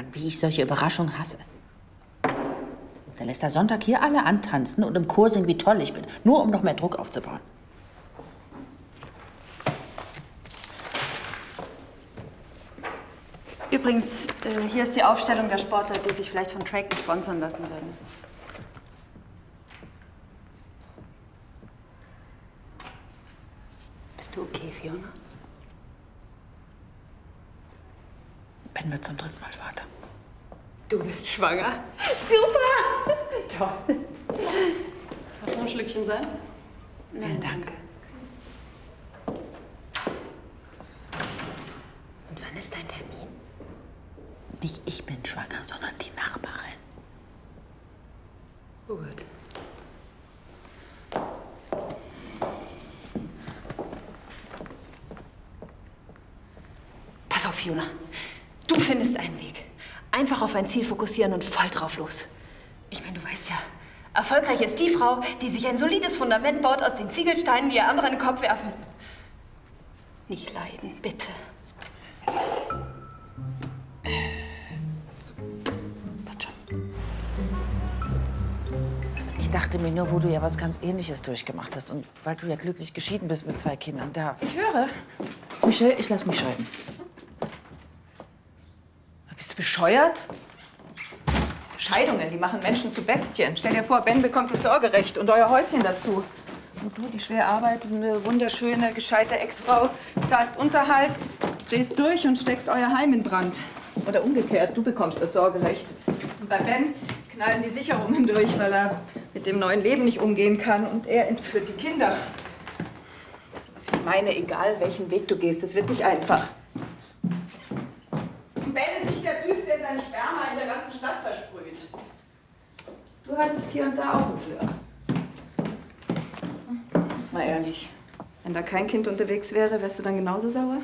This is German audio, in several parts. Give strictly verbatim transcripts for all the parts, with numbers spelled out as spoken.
wie ich solche Überraschungen hasse. Dann lässt er Sonntag hier alle antanzen und im Chor singen, wie toll ich bin. Nur um noch mehr Druck aufzubauen. Übrigens, äh, hier ist die Aufstellung der Sportler, die sich vielleicht von Traken sponsern lassen würden. Bist du okay, Fiona? Ben wird zum dritten Mal Vater. Du bist schwanger. Super! Toll. Hast du noch ein Schlückchen sein? Vielen Dank. Und wann ist dein Termin? Nicht ich bin schwanger, sondern die Nachbarin. Gut. Pass auf, Fiona. Du findest einen Weg. Einfach auf ein Ziel fokussieren und voll drauf los. Ich meine, du weißt ja, erfolgreich ist die Frau, die sich ein solides Fundament baut aus den Ziegelsteinen, die ihr andere in den Kopf werfen. Nicht leiden, bitte. Wird schon. Also ich dachte mir nur, wo du ja was ganz Ähnliches durchgemacht hast und weil du ja glücklich geschieden bist mit zwei Kindern, da. Ich höre. Michelle, ich lass mich scheiden. Bist du bescheuert? Scheidungen, die machen Menschen zu Bestien. Stell dir vor, Ben bekommt das Sorgerecht und euer Häuschen dazu. Und du, die schwer arbeitende, wunderschöne, gescheite Ex-Frau, zahlst Unterhalt, drehst durch und steckst euer Heim in Brand. Oder umgekehrt, du bekommst das Sorgerecht. Und bei Ben knallen die Sicherungen durch, weil er mit dem neuen Leben nicht umgehen kann und er entführt die Kinder. Was ich meine, egal welchen Weg du gehst, es wird nicht einfach. Ben ist nicht der Typ, der seinen Sperma in der ganzen Stadt versprüht. Du hattest hier und da auch einen Flirt. Jetzt mal ehrlich, wenn da kein Kind unterwegs wäre, wärst du dann genauso sauer?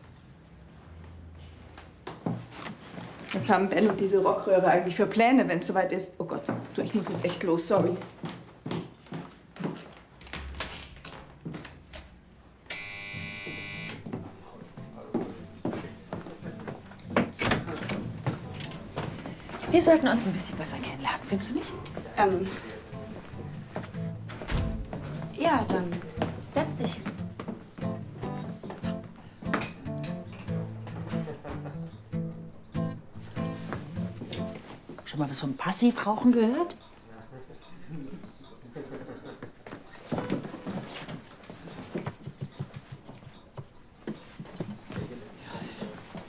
Was haben Ben und diese Rockröhre eigentlich für Pläne, wenn es soweit ist? Oh Gott, du, ich muss jetzt echt los, sorry. Wir sollten uns ein bisschen besser kennenlernen, findest du nicht? Ähm. Ja, dann setz dich. Schon mal was vom Passivrauchen gehört?